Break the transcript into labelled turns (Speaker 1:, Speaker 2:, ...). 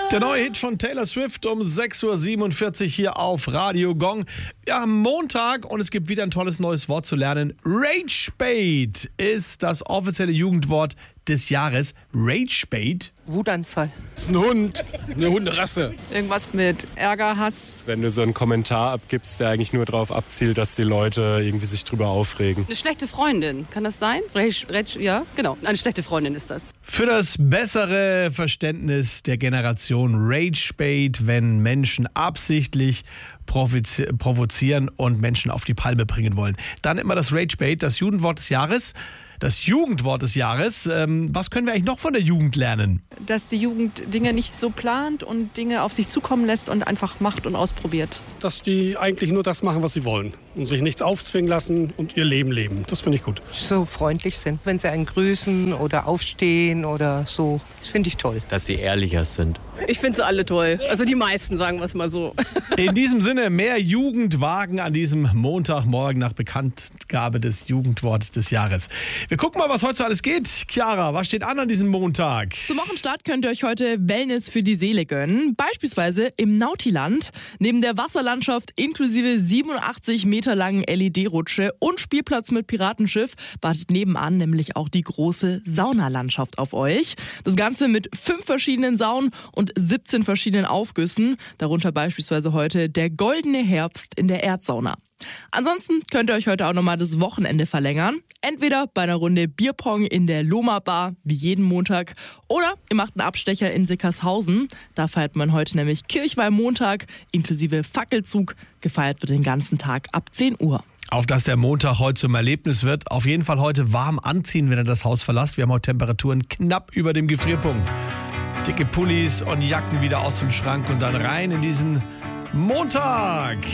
Speaker 1: Der neue Hit von Taylor Swift um 6.47 Uhr hier auf Radio Gong. Ja, Montag und es gibt wieder ein tolles neues Wort zu lernen. Ragebait ist das offizielle Jugendwort des Jahres. Ragebait?
Speaker 2: Wutanfall.
Speaker 3: Das ist ein Hund, eine Hunderasse.
Speaker 2: Irgendwas mit Ärger, Hass.
Speaker 4: Wenn du so einen Kommentar abgibst, der eigentlich nur darauf abzielt, dass die Leute irgendwie sich drüber aufregen.
Speaker 2: Eine schlechte Freundin, kann das sein? Ja, genau. Eine schlechte Freundin ist das.
Speaker 1: Für das bessere Verständnis der Generation Ragebait, wenn Menschen absichtlich provozieren und Menschen auf die Palme bringen wollen. Dann immer das Ragebait, das Jugendwort des Jahres. Das Jugendwort des Jahres. Was können wir eigentlich noch von der Jugend lernen?
Speaker 2: Dass die Jugend Dinge nicht so plant und Dinge auf sich zukommen lässt und einfach macht und ausprobiert.
Speaker 5: Dass die eigentlich nur das machen, was sie wollen und sich nichts aufzwingen lassen und ihr Leben leben. Das finde ich gut.
Speaker 6: So freundlich sind, wenn sie einen grüßen oder aufstehen oder so. Das finde ich toll.
Speaker 7: Dass sie ehrlicher sind.
Speaker 8: Ich finde sie alle toll. Also die meisten, sagen wir es mal so.
Speaker 1: In diesem Sinne, mehr Jugendwagen an diesem Montagmorgen nach Bekanntgabe des Jugendwortes des Jahres. Wir gucken mal, was heute so alles geht. Chiara, was steht an diesem Montag?
Speaker 9: Zum Wochenstart könnt ihr euch heute Wellness für die Seele gönnen. Beispielsweise im Nautiland. Neben der Wasserlandschaft inklusive 87 Meter langen LED-Rutsche und Spielplatz mit Piratenschiff wartet nebenan nämlich auch die große Saunalandschaft auf euch. Das Ganze mit 5 verschiedenen Saunen und 17 verschiedenen Aufgüssen. Darunter beispielsweise heute der goldene Herbst in der Erdsauna. Ansonsten könnt ihr euch heute auch nochmal das Wochenende verlängern. Entweder bei einer Runde Bierpong in der Loma Bar, wie jeden Montag, oder ihr macht einen Abstecher in Sickershausen. Da feiert man heute nämlich Kirchweihmontag inklusive Fackelzug. Gefeiert wird den ganzen Tag ab 10 Uhr.
Speaker 1: Auf dass der Montag heute zum Erlebnis wird. Auf jeden Fall heute warm anziehen, wenn ihr das Haus verlasst. Wir haben heute Temperaturen knapp über dem Gefrierpunkt. Dicke Pullis und Jacken wieder aus dem Schrank und dann rein in diesen Montag.